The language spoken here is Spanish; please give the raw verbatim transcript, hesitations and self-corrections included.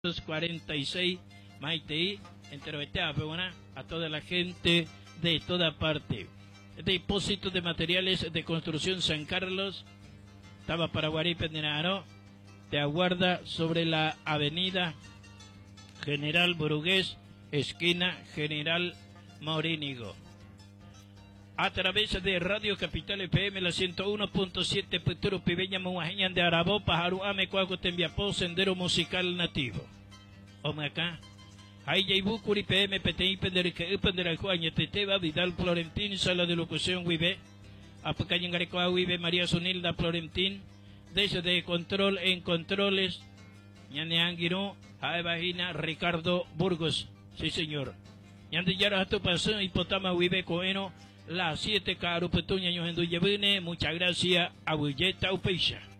cuarenta y seis, Maitei, Enteroetea, a toda la gente de toda parte. Depósito de materiales de construcción San Carlos, estaba Paraguarí Pendenaro, te aguarda sobre la avenida General Borugués, esquina General Morínigo. A través de Radio Capital F M, la ciento uno punto siete, Puturu Pibeña, Muajeñan de Arabó, Pajaru Ame, Cuaco, Tembiapó, Sendero Musical Nativo. Ome acá. Ahí ya Ibukuri P M, P T I, Penderica, Penderacuaña, Teteba, Vidal Florentín, Sala de Locución, Wibe, Apacañangarecoa, Wibe, María Sonilda Florentín, desde Control en Controles, Ñaneanguiro, Jaevagina, Ricardo Burgos, sí señor. Ñandillara, Hato Pasón, Hipotama, Wibe, Coeno, las siete Carupetuña, Ñojendu Yebune, muchas gracias, Abulleta Upeixa.